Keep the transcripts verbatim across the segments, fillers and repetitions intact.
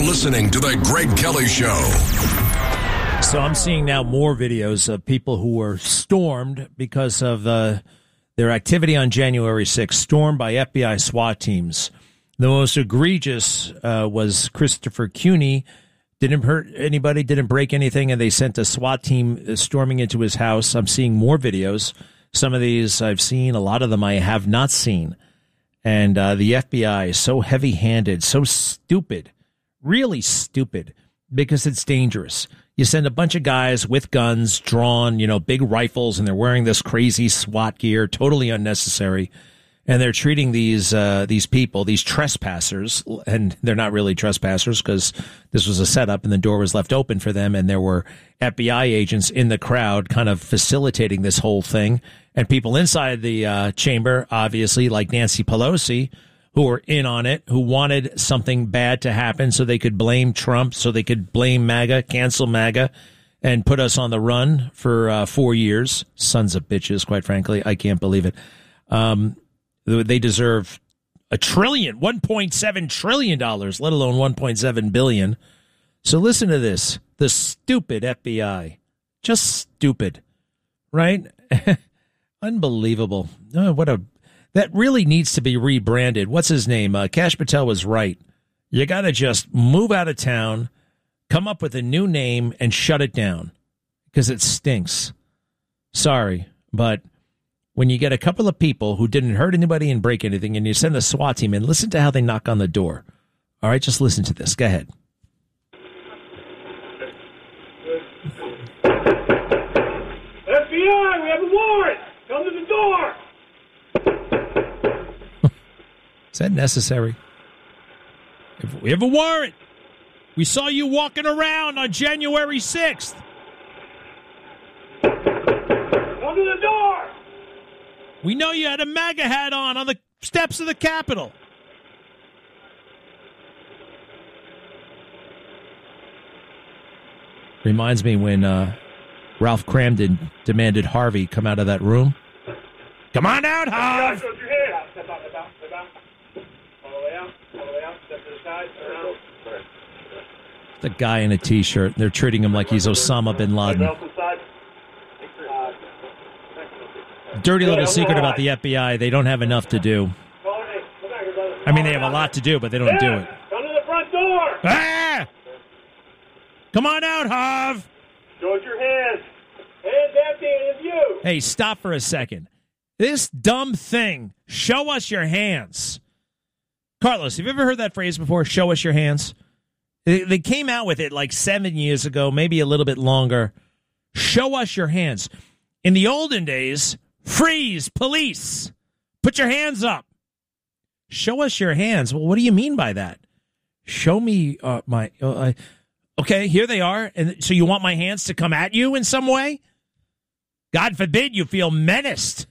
listening to The Greg Kelly Show. So I'm seeing now more videos of people who were stormed because of uh, their activity on January sixth, stormed by F B I SWAT teams. The most egregious uh, was Christopher Cuny. Didn't hurt anybody, didn't break anything, and they sent a SWAT team storming into his house. I'm seeing more videos. Some of these I've seen, a lot of them I have not seen. And uh, the F B I is so heavy-handed, so stupid, really stupid, because it's dangerous. You send a bunch of guys with guns, drawn, you know, big rifles, and they're wearing this crazy SWAT gear, totally unnecessary. And they're treating these uh, these people, these trespassers, and they're not really trespassers because this was a setup and the door was left open for them. And there were F B I agents in the crowd kind of facilitating this whole thing. And people inside the uh, chamber, obviously, like Nancy Pelosi, who were in on it, who wanted something bad to happen so they could blame Trump, so they could blame MAGA, cancel MAGA, and put us on the run for uh, four years. Sons of bitches, quite frankly. I can't believe it. Um They deserve a trillion, one point seven trillion dollars, let alone one point seven billion dollars. So listen to this. The stupid F B I. Just stupid. Right? Unbelievable. Oh, what a, that really needs to be rebranded. What's his name? Uh, Kash Patel was right. You got to just move out of town, come up with a new name, and shut it down. Because it stinks. Sorry, but when you get a couple of people who didn't hurt anybody and break anything, and you send the SWAT team in, listen to how they knock on the door. All right, just listen to this. Go ahead. F B I, we have a warrant. Come to the door. Is that necessary? We have a warrant. We saw you walking around on January sixth. Come to the door. We know you had a MAGA hat on on the steps of the Capitol. Reminds me when uh, Ralph Cramden demanded Harvey come out of that room. Come on out, Harv! Step out, step out, step out. All the way out, all the way out. Step to the side, around. The guy in a T-shirt. They're treating him like he's Osama bin Laden. Dirty little secret about the F B I, they don't have enough to do. I mean, they have a lot to do, but they don't do it. Come to the front door! Ah! Come on out, Harv! Show us your hands. Hands empty and you. Hey, stop for a second. This dumb thing, show us your hands. Carlos, have you ever heard that phrase before, show us your hands? They, they came out with it like seven years ago, maybe a little bit longer. Show us your hands. In the olden days, freeze, police. Put your hands up. Show us your hands. Well, what do you mean by that? Show me uh, my... Uh, okay, here they are. And so you want my hands to come at you in some way? God forbid you feel menaced.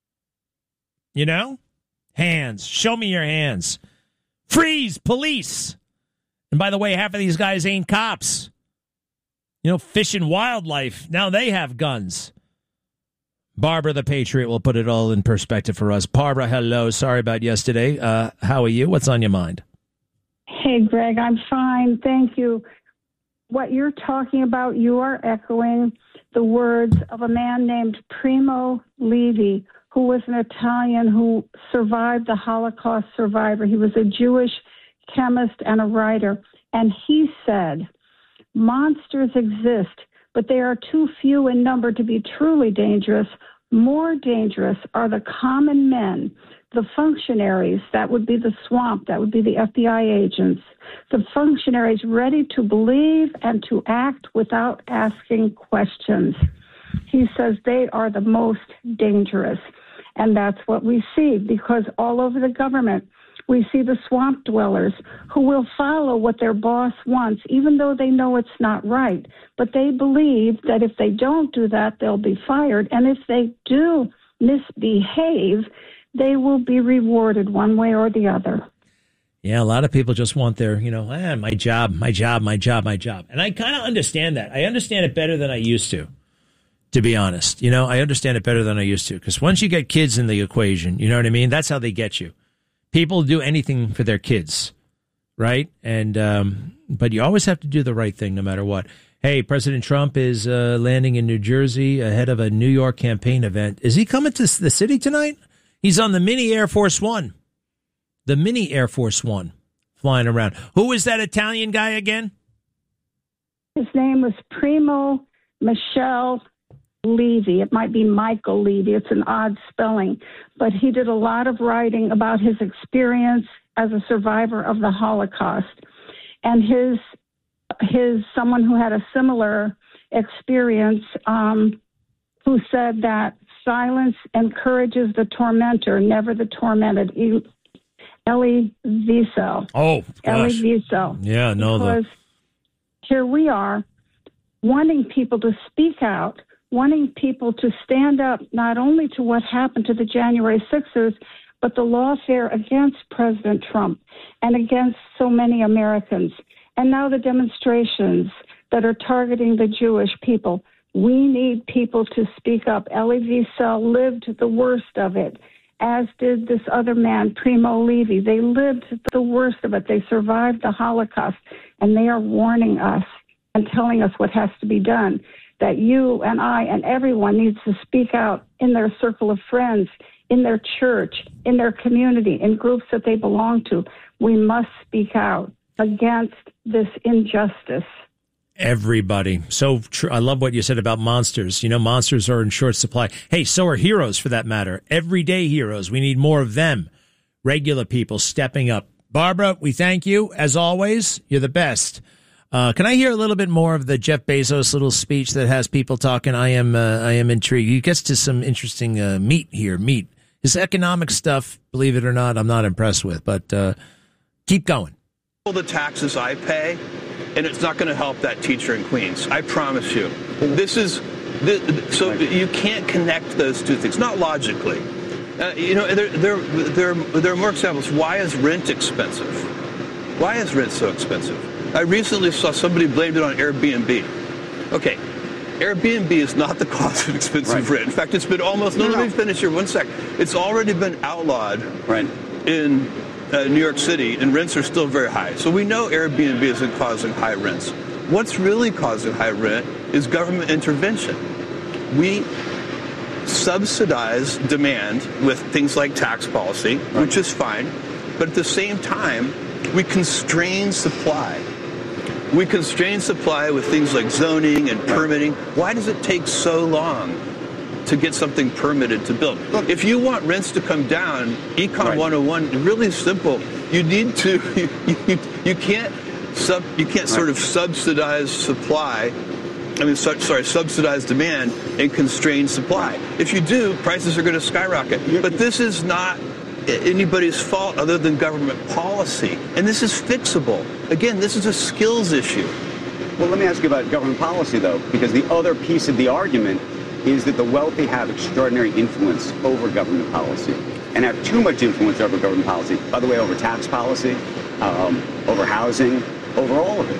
You know? Hands. Show me your hands. Freeze, police. And by the way, half of these guys ain't cops. You know, Fish and Wildlife, now they have guns. Barbara the Patriot will put it all in perspective for us. Barbara, hello. Sorry about yesterday. Uh, how are you? What's on your mind? Hey, Greg, I'm fine. Thank you. What you're talking about, you are echoing the words of a man named Primo Levi, who was an Italian who survived the Holocaust survivor. He was a Jewish chemist and a writer. And he said, monsters exist, but they are too few in number to be truly dangerous. More dangerous are the common men, the functionaries, that would be the swamp, that would be the F B I agents, the functionaries ready to believe and to act without asking questions. He says they are the most dangerous. And that's what we see, because all over the government, we see the swamp dwellers who will follow what their boss wants, even though they know it's not right. But they believe that if they don't do that, they'll be fired. And if they do misbehave, they will be rewarded one way or the other. Yeah, a lot of people just want their, you know, ah, my job, my job, my job, my job. And I kind of understand that. I understand it better than I used to, to be honest. You know, I understand it better than I used to. Because once you get kids in the equation, you know what I mean? That's how they get you. People do anything for their kids, right? And um, but you always have to do the right thing no matter what. Hey, President Trump is uh, landing in New Jersey ahead of a New York campaign event. Is he coming to the city tonight? He's on the mini Air Force One. The mini Air Force One flying around. Who is that Italian guy again? His name was Primo Michele Levy. It might be Michael Levy. It's an odd spelling. But he did a lot of writing about his experience as a survivor of the Holocaust. And his his someone who had a similar experience um, who said that silence encourages the tormentor, never the tormented. Elie Wiesel. Oh, gosh. Elie Wiesel. Yeah, no. Because the... here we are wanting people to speak out, wanting people to stand up not only to what happened to the January sixers, but the lawfare against President Trump and against so many Americans. And now the demonstrations that are targeting the Jewish people. We need people to speak up. Elie Wiesel lived the worst of it, as did this other man, Primo Levi. They lived the worst of it. They survived the Holocaust, and they are warning us and telling us what has to be done, that you and I and everyone needs to speak out in their circle of friends, in their church, in their community, in groups that they belong to. We must speak out against this injustice. Everybody. So tr- I love what you said about monsters. You know, monsters are in short supply. Hey, so are heroes for that matter. Everyday heroes. We need more of them. Regular people stepping up. Barbara, we thank you. As always, you're the best. Uh, can I hear a little bit more of the Jeff Bezos little speech that has people talking? I am uh, I am intrigued. He gets to some interesting uh, meat here, meat. His economic stuff, believe it or not, I'm not impressed with. But uh, keep going. The taxes I pay, and it's not going to help that teacher in Queens. I promise you. This is this, so you can't connect those two things, not logically. Uh, you know, there, there, there, there are more examples. Why is rent expensive? Why is rent so expensive? I recently saw somebody blamed it on Airbnb. Okay, Airbnb is not the cause of expensive right. rent. In fact, it's been almost, no, no, let me finish here one sec. It's already been outlawed right. in uh, New York City, and rents are still very high. So we know Airbnb isn't causing high rents. What's really causing high rent is government intervention. We subsidize demand with things like tax policy, right. which is fine, but at the same time, we constrain supply. We constrain supply with things like zoning and permitting. Why does it take so long to get something permitted to build? Look, if you want rents to come down, Econ right. one oh one, really simple. You need to, you, you, you can't, sub, you can't right. sort of subsidize supply, I mean, so, sorry, subsidize demand and constrain supply. If you do, prices are going to skyrocket. But this is not anybody's fault other than government policy. And this is fixable. Again, this is a skills issue. Well, let me ask you about government policy, though, because the other piece of the argument is that the wealthy have extraordinary influence over government policy and have too much influence over government policy. By the way, over tax policy, um, over housing, over all of it.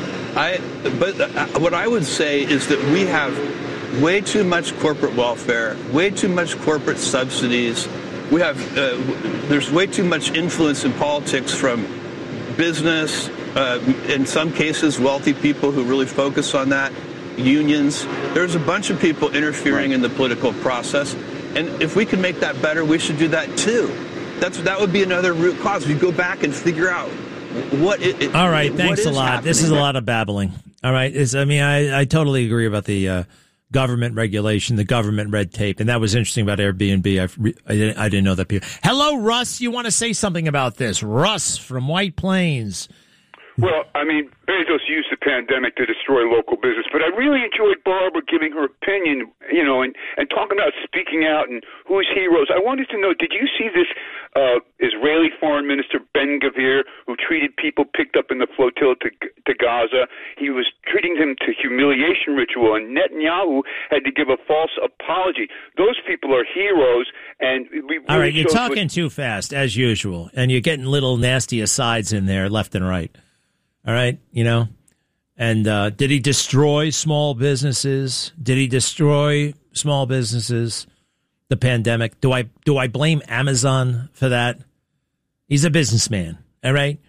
I, but uh, what I would say is that we have way too much corporate welfare, way too much corporate subsidies. We have, uh, there's way too much influence in politics from business, uh, in some cases, wealthy people who really focus on that, unions. There's a bunch of people interfering right. in the political process. And if we can make that better, we should do that too. That's, that would be another root cause. We go back and figure out what it, it All right, thanks a lot. This is a lot of babbling. All right, is I mean, I, I totally agree about the uh, government regulation, the government red tape, and that was interesting about Airbnb. I, I, didn't, I didn't know that. People. Hello, Russ. You want to say something about this? Russ from White Plains. Well, I mean, Bezos used the pandemic to destroy local business, but I really enjoyed Barbara giving her opinion, you know, and, and talking about speaking out and who's heroes. I wanted to know, did you see this uh, Israeli Foreign Minister Ben-Gvir, who treated people picked up in the flotilla to, to Gaza? He was treating them to humiliation ritual, and Netanyahu had to give a false apology. Those people are heroes, and we really All right, you're talking what- too fast, as usual, and you're getting little nasty asides in there left and right. All right, you know, and uh, did he destroy small businesses? Did he destroy small businesses? The pandemic. Do I do I blame Amazon for that? He's a businessman. All right,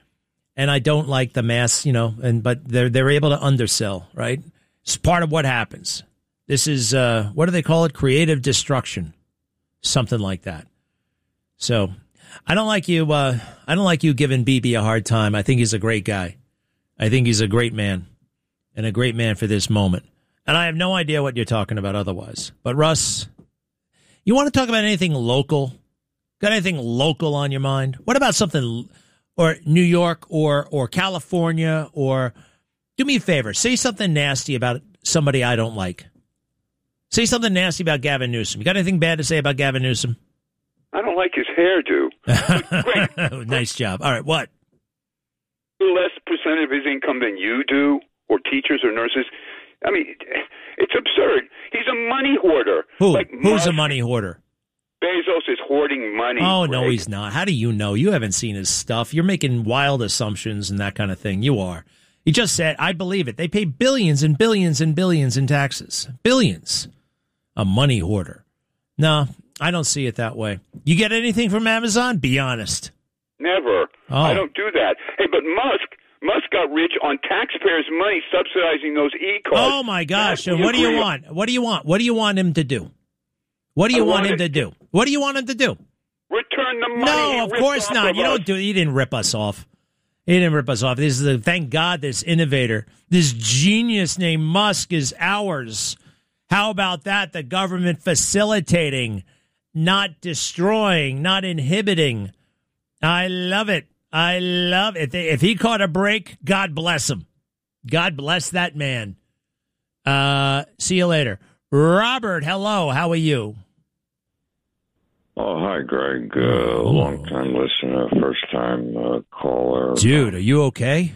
and I don't like the mass, you know, and but they're they're able to undersell, right? It's part of what happens. This is, uh, what do they call it? Creative destruction, something like that. So I don't like you. Uh, I don't like you giving B B a hard time. I think he's a great guy. I think he's a great man and a great man for this moment. And I have no idea what you're talking about otherwise. But Russ, you want to talk about anything local? Got anything local on your mind? What about something, or New York or or California, or do me a favor, say something nasty about somebody I don't like. Say something nasty about Gavin Newsom. You got anything bad to say about Gavin Newsom? I don't like his hairdo. Great. Nice job. All right, what? Less percent of his income than you do, or teachers or nurses. I mean, it's absurd. He's a money hoarder. Who? Like Who's Musk. a money hoarder? Bezos is hoarding money. Oh, Greg. no, he's not. How do you know? You haven't seen his stuff. You're making wild assumptions and that kind of thing. You are. He just said, I believe it. They pay billions and billions and billions in taxes. Billions. A money hoarder. No, I don't see it that way. You get anything from Amazon? Be honest. Never. Oh. I don't do that. Hey, but Musk, Musk got rich on taxpayers' money subsidizing those e-cars. Oh, my gosh. And what do you want? What do you want? What do you want him to do? What do you I want want him to do? What do you want him to do? Return the money. No, he of ripped course off not. of You us. don't do. He didn't rip us off. He didn't rip us off. This is a, thank God this innovator, this genius named Musk is ours. How about that? The government facilitating, not destroying, not inhibiting. I love it. I love it. If he caught a break, God bless him. God bless that man. Uh, see you later. Robert, hello. How are you? Oh, hi, Greg. Uh, long-time listener, first-time uh, caller. Dude, are you okay?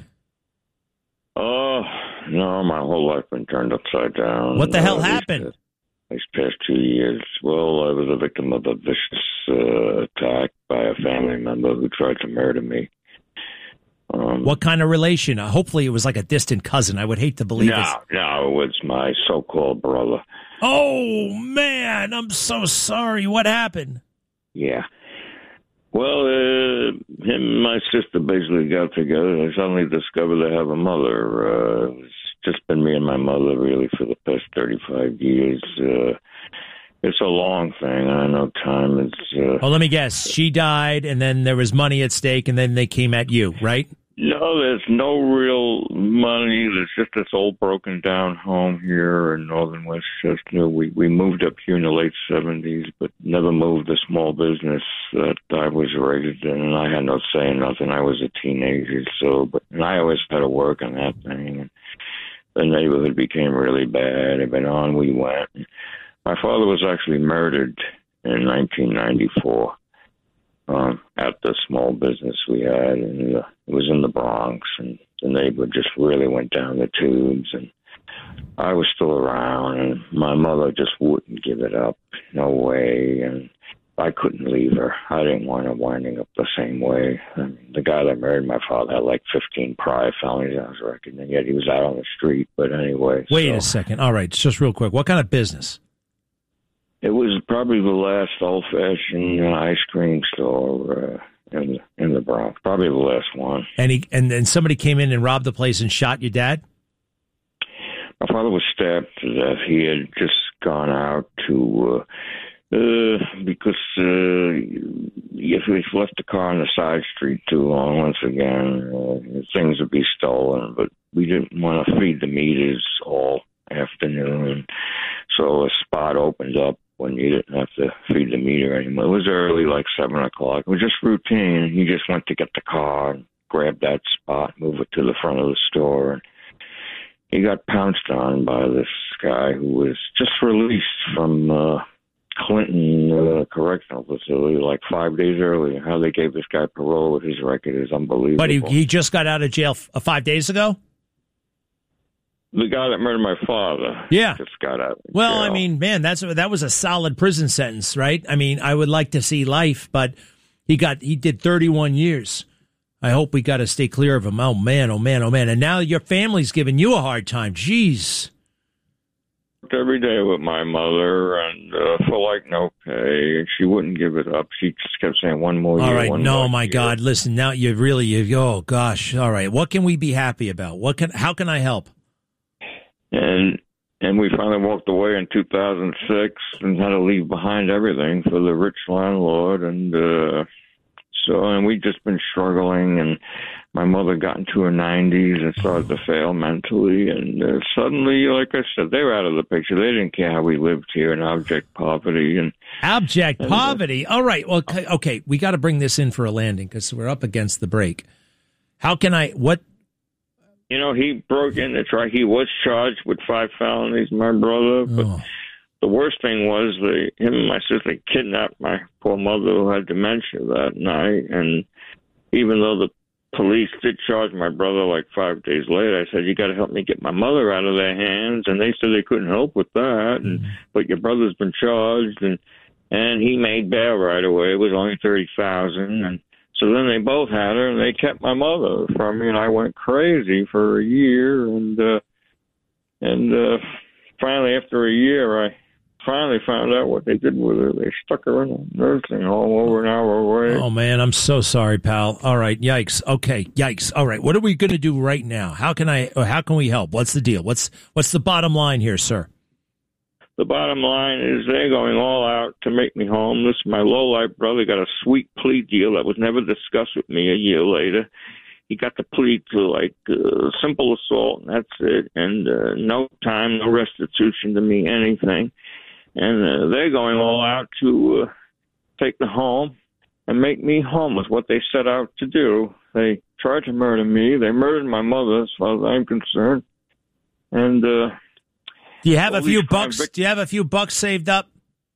Oh, uh, no, my whole life been turned upside down. What the hell uh, happened? These, these past two years. Well, I was a victim of a vicious uh, attack by a family member who tried to murder me. Um, What kind of relation? Uh, hopefully it was like a distant cousin. I would hate to believe it. No, no, it was my so-called brother. Oh, man, I'm so sorry. What happened? Yeah. Well, uh, him and my sister basically got together and suddenly discovered they have a mother. Uh, it's just been me and my mother really for the past thirty-five years. Uh, it's a long thing. I know time is... Uh, Oh, let me guess. She died, and then there was money at stake, and then they came at you, right? No, there's no real money. There's just this old broken down home here in northern Westchester. We we moved up here in the late seventies, but never moved the small business that I was raised in, and I had no say in nothing. I was a teenager, so, but and I always had to work on that thing. And the neighborhood became really bad, and on we went. My father was actually murdered in nineteen ninety-four. Um, at the small business we had, and uh, it was in the Bronx, and the neighborhood just really went down the tubes, and I was still around, and my mother just wouldn't give it up, no way, and I couldn't leave her. I didn't want her winding up the same way. I mean, the guy that married my father had like fifteen prior felonies on his record, and yet he was out on the street, but anyway. Wait so. a second. All right, just real quick. What kind of business? It was probably the last old-fashioned uh, ice cream store uh, in, in the Bronx. Probably the last one. And he and then somebody came in and robbed the place and shot your dad? My father was stabbed to death. He had just gone out to, uh, uh, because uh, if we left the car on the side street too long, once again, uh, things would be stolen. But we didn't want to feed the meters all afternoon. So a spot opened up when you didn't have to feed the meter anymore. It was early, like seven o'clock. It was just routine. He just went to get the car and grab that spot, move it to the front of the store. And he got pounced on by this guy who was just released from uh, Clinton uh, Correctional Facility like five days earlier. How they gave this guy parole with his record is unbelievable. But he, he just got out of jail f- uh, five days ago? The guy that murdered my father Yeah. just got out. of Well, jail. I mean, man, that's that was a solid prison sentence, right? I mean, I would like to see life, but he got he did thirty-one years. I hope we got to stay clear of him. Oh, man, oh, man, oh, man. And now your family's giving you a hard time. Jeez. every day with my mother, and uh, for like no pay, and she wouldn't give it up. She just kept saying one more year. All right, one no, more my year. God, listen, now you really, you, oh gosh, all right, what can we be happy about? What can, how can I help? And and we finally walked away in two thousand six and had to leave behind everything for the rich landlord, and uh, so and we just been struggling, and my mother got into her nineties and started to fail mentally, and uh, suddenly, like I said, they were out of the picture. They didn't care how we lived here in abject poverty. and Abject and, poverty? All right, well, okay, okay. we got to bring this in for a landing because we're up against the break. How can I, what? You know, he broke in to try. He was charged with five felonies, my brother, but Oh. the worst thing was they, him and my sister kidnapped my poor mother who had dementia that night, and even though the police did charge my brother like five days later, I said, you got to help me get my mother out of their hands. And they said they couldn't help with that. And, Mm-hmm. but your brother's been charged, and, and he made bail right away. It was only thirty thousand dollars. And so then they both had her, and they kept my mother from me. And I went crazy for a year. And, uh, and, uh, finally after a year, I finally found out what they did with her. They stuck her in a nursing home over an hour away. Oh, man, I'm so sorry, pal. All right, yikes. Okay, yikes. All right, what are we going to do right now? How can I, or how can we help? What's the deal? What's what's the bottom line here, sir? The bottom line is they're going all out to make me homeless. My low-life brother got a sweet plea deal that was never discussed with me a year later. He got the plea to, like, uh, simple assault, and that's it, and uh, no time, no restitution to me, anything. And uh, they're going all out to uh, take the home and make me homeless, what they set out to do. They tried to murder me. They murdered my mother, as far as I'm concerned. And uh, do you have a few crime bucks? vic- Do you have a few bucks saved up?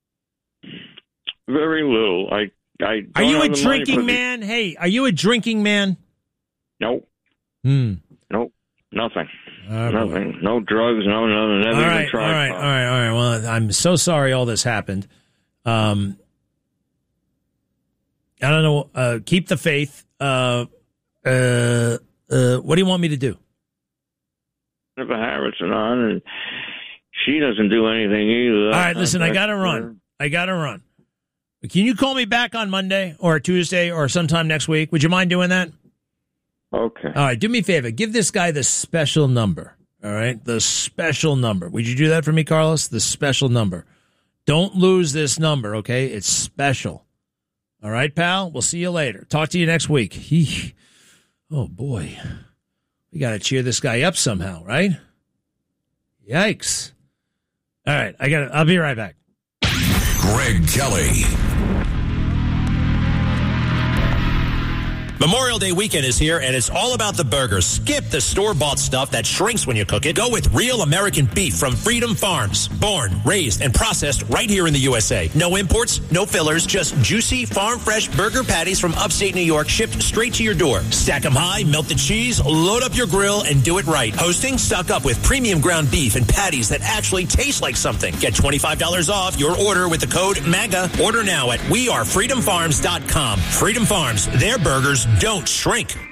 Very little. I, I Are don't you a have the money drinking for the- man? Hey, are you a drinking man? Nope. Hmm. Nope. Nothing. Oh, Nothing. No drugs. No nothing. Never All even right, all tried. right, all right, all right. Well, I'm so sorry all this happened. Um, I don't know. Uh, keep the faith. Uh, uh, uh, what do you want me to do? Jennifer Harrison on, and she doesn't do anything either. All right, listen, I got to run. I got to run. Can you call me back on Monday or Tuesday or sometime next week? Would you mind doing that? Okay. All right, do me a favor. Give this guy the special number. All right, the special number. Would you do that for me, Carlos? The special number. Don't lose this number, okay? It's special. All right, pal? We'll see you later. Talk to you next week. He, oh, boy. We got to cheer this guy up somehow, right? Yikes. All right, I got. I'll be right back. Greg Kelly. Memorial Day weekend is here, and it's all about the burgers. Skip the store-bought stuff that shrinks when you cook it. Go with real American beef from Freedom Farms. Born, raised, and processed right here in the U S A. No imports, no fillers, just juicy, farm-fresh burger patties from upstate New York shipped straight to your door. Stack them high, melt the cheese, load up your grill, and do it right. Hosting, stock up with premium ground beef and patties that actually taste like something. Get twenty-five dollars off your order with the code MAGA. Order now at we are freedom farms dot com. Freedom Farms, their burgers don't shrink.